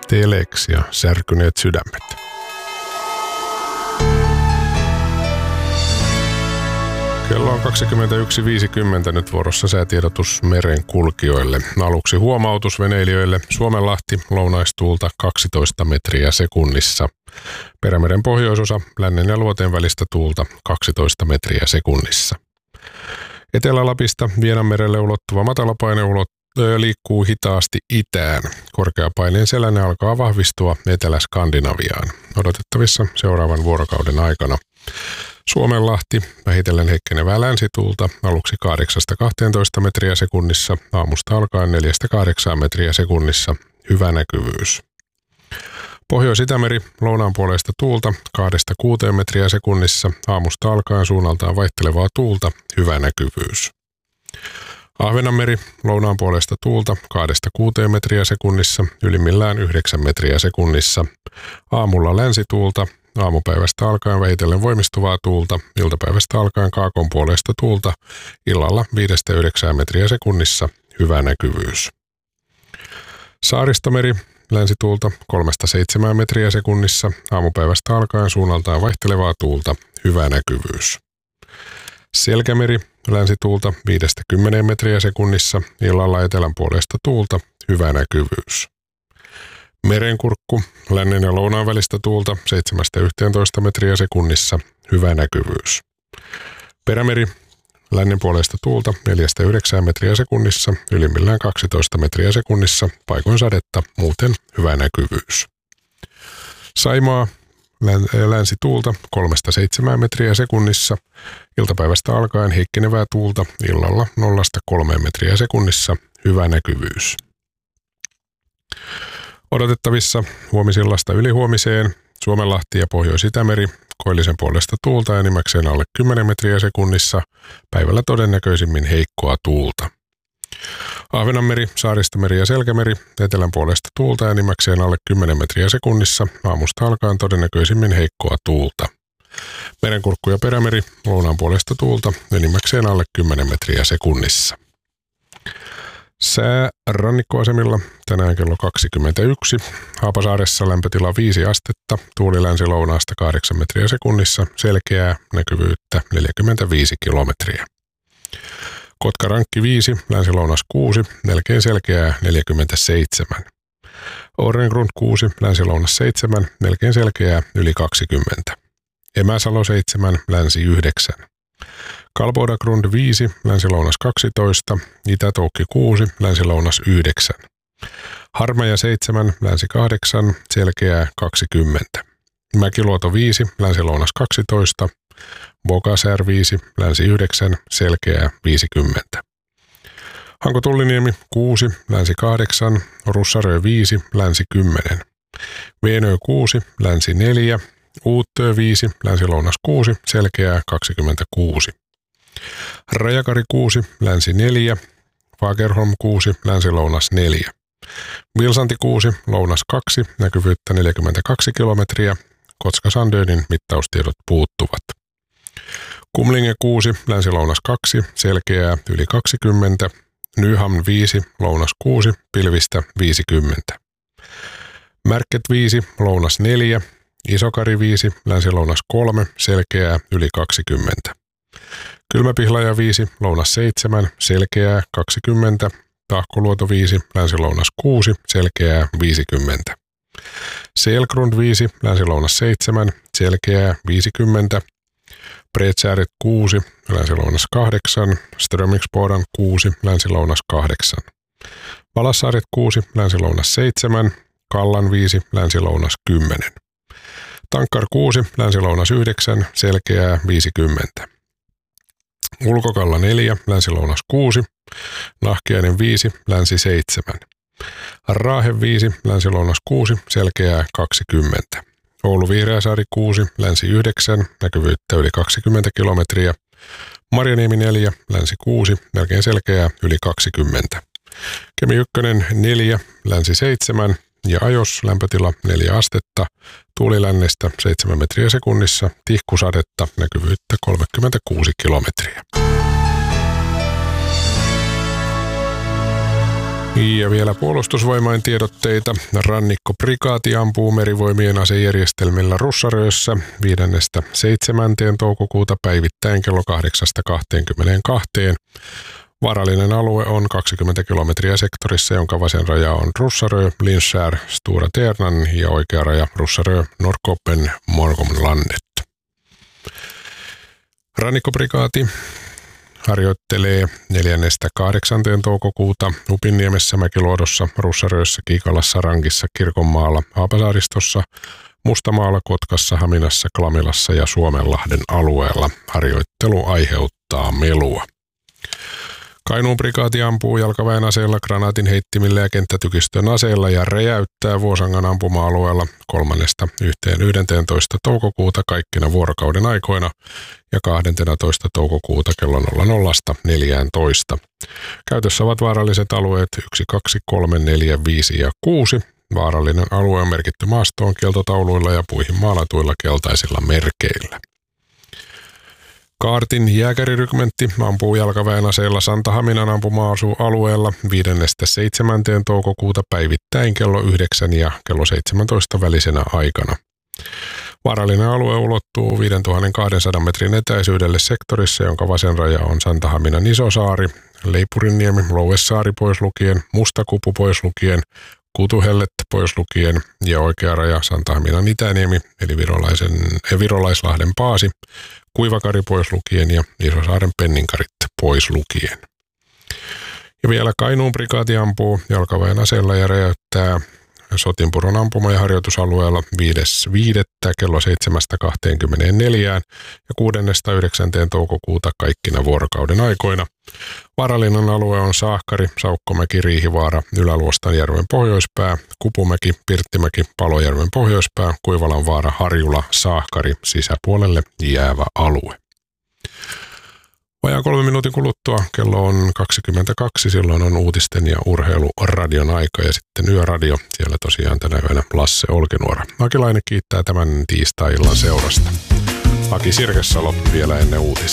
Telex ja Särkyneet sydämet. Kello on 21.50 nyt vuorossa säätiedotus merenkulkijoille. Aluksi huomautus veneilijöille. Suomenlahti lounaistuulta 12 metriä sekunnissa. Perämeren pohjoisosa lännen ja luoteen välistä tuulta 12 metriä sekunnissa. Etelä-Lapista Vienanmerelle ulottuva matalapaine liikkuu hitaasti itään. Korkeapaineen selänne alkaa vahvistua Etelä-Skandinaviaan. Odotettavissa seuraavan vuorokauden aikana. Suomenlahti vähitellen heikkenevää länsituulta aluksi 8-12 metriä sekunnissa, aamusta alkaen 4-8 metriä sekunnissa, hyvä näkyvyys. Pohjois-Itämeri lounaan puolesta tuulta 2-6 metriä sekunnissa, aamusta alkaen suunnaltaan vaihtelevaa tuulta, hyvä näkyvyys. Ahvenanmeri lounaan puolesta tuulta 2-6 metriä sekunnissa, ylimmillään 9 metriä sekunnissa, aamulla länsituulta, aamupäivästä alkaen vähitellen voimistuvaa tuulta, iltapäivästä alkaen kaakon puolesta tuulta, illalla 5-9 metriä sekunnissa, hyvä näkyvyys. Saaristomeri länsituulta 3-7 metriä sekunnissa, aamupäivästä alkaen suunnaltaan vaihtelevaa tuulta, hyvä näkyvyys. Selkämeri länsituulta 5-10 metriä sekunnissa, illalla etelän puolesta tuulta, hyvä näkyvyys. Merenkurkku lännen ja lounaan välistä tuulta 7-11 metriä sekunnissa, hyvä näkyvyys. Perämeri lännen puolesta tuulta 4-9 metriä sekunnissa, ylimmillään 12 metriä sekunnissa, paikoin sadetta, muuten hyvä näkyvyys. Saimaa länsituulta 3-7 metriä sekunnissa, iltapäivästä alkaen heikkenevää tuulta, illalla 0-3 metriä sekunnissa, hyvä näkyvyys. Odotettavissa huomisillasta ylihuomiseen Suomenlahti ja Pohjois-Itämeri koillisen puolesta tuulta enimmäkseen alle 10 metriä sekunnissa, päivällä todennäköisimmin heikkoa tuulta. Ahvenanmeri, Saaristomeri ja Selkämeri etelän puolesta tuulta enimmäkseen alle 10 metriä sekunnissa, aamusta alkaen todennäköisimmin heikkoa tuulta. Merenkurkku ja Perämeri lounaan puolesta tuulta enimmäkseen alle 10 metriä sekunnissa. Sää rannikkoasemilla tänään kello 21. Haapasaaressa lämpötila 5 astetta, tuuli länsi-lounaasta 8 metriä sekunnissa, selkeää näkyvyyttä 45 kilometriä. Kotkarankki 5, länsi-lounas 6, melkein selkeää 47. Orrengrund 6, länsi-lounas 7, melkein selkeää yli 20. Emäsalo 7, länsi 9. Kalbodagrund 5, länsi-lounas 12, Itä-Toukki 6, länsi-lounas 9. Harmeja 7, länsi 8, selkeää 20. Mäkiluoto 5, länsi-lounas 12, Bogasär 5, länsi 9, selkeää 50. Hanko-Tulliniemi 6, länsi 8, Russarö 5, länsi 10. Veenö 6, länsi 4, Uuttö 5, länsi-lounas 6, selkeää 26. Rajakari 6, länsi 4, Fagerholm 6, länsi-lounas 4. Vilsanti 6, lounas 2, näkyvyyttä 42 kilometriä, Kotka-Sandönin mittaustiedot puuttuvat. Kumlinge 6, länsi-lounas 2, selkeää yli 20, Nyhamn 5, lounas 6, pilvistä 50. Märket 5, lounas 4, Isokari 5, länsi-lounas 3, selkeää yli 20. Kylmäpihlaja 5, lounas 7, selkeää 20. Tahkoluoto 5, länsi-lounas 6, selkeää 50. Selgrund 5, länsi-lounas 7, selkeää 50. Bredsääret 6, länsi-lounas 8, Strömingsbodan 6, länsi-lounas 8. Valassaaret 6, länsi-lounas 7, Kallan 5, länsi-lounas 10. Tankkar 6, länsi-lounas 9, selkeää 50. Ulkokalla 4, länsi-lounas 6, Nahkiainen 5, länsi 7. Raahe 5, länsi-lounas 6, selkeää 20. Oulu Vihreäsaari 6, länsi 9, näkyvyyttä yli 20 kilometriä. Marjaniemi 4, länsi 6, melkein selkeää yli 20. Kemi 1 4, länsi 7 ja Ajos lämpötila 4 astetta, tuuli lännestä 7 metriä sekunnissa, tihkusadetta, näkyvyyttä 36 kilometriä. Ja vielä puolustusvoimain tiedotteita. Rannikkoprikaati ampuu merivoimien asejärjestelmillä Russaröössä 5.–7. toukokuuta päivittäin kello 8-22. Vaarallinen alue on 20 kilometriä sektorissa, jonka vasen raja on Russarö, Linskär, Stora Ternan ja oikea raja Russarö, Norrkoppen, Morgomlandet. Rannikkoprikaati harjoittelee 4.–8. toukokuuta Upinniemessä, Mäkiluodossa, Russaröössä, Kiikalassa, Rankissa, Kirkonmaalla, Haapasaaristossa, Mustamaalla, Kotkassa, Haminassa, Klamilassa ja Suomenlahden alueella. Harjoittelu aiheuttaa melua. Kainuun prikaati ampuu jalkaväen aseella, granaatin heittimillä ja kenttätykistön aseella ja räjäyttää Vuosangan ampuma-alueella 3.–11. toukokuuta kaikkina vuorokauden aikoina ja 12. toukokuuta kello 00–14. Käytössä ovat vaaralliset alueet 1, 2, 3, 4, 5 ja 6. Vaarallinen alue on merkitty maastoon kieltotauluilla ja puihin maalatuilla keltaisilla merkeillä. Kaartin jääkärirykmentti ampuu jalkaväen aseella Santahaminan ampuma-alueella 5.–7. toukokuuta päivittäin kello 9 ja kello 17 välisenä aikana. Vaarallinen alue ulottuu 5200 metrin etäisyydelle sektorissa, jonka vasen raja on Santahaminan Isosaari, Leipurinniemi, Louesaari pois lukien, Mustakupu pois lukien, Kutuhellet pois lukien ja oikea raja Santahaminan Itäniemi eli Virolaislahden Paasi, Kuivakari pois lukien ja Isosaaren Penninkarit pois lukien. Ja vielä Kainuun prikaati ampuu jalkaväen aseella ja räjäyttää Sotinpuron ampuma- ja harjoitusalueella 5.5. kello 7.24 ja 6.–9. toukokuuta kaikkina vuorokauden aikoina. Vaarallinen alue on Saahkari, Saukkomäki, Riihivaara, Ylä-Luostanjärven pohjoispää, Kupumäki, Pirttimäki, Palojärven pohjoispää, Kuivalanvaara, Harjula, Saahkari, sisäpuolelle jäävä alue. Vajaan 3 minuutin kuluttua kello on 22, silloin on uutisten ja urheiluradion aika ja sitten Yöradio. Siellä tosiaan tänä yönä Lasse Olkinuora. Akilainen kiittää tämän tiistai-illan seurasta. Aki Sirkesalo vielä ennen uutisia.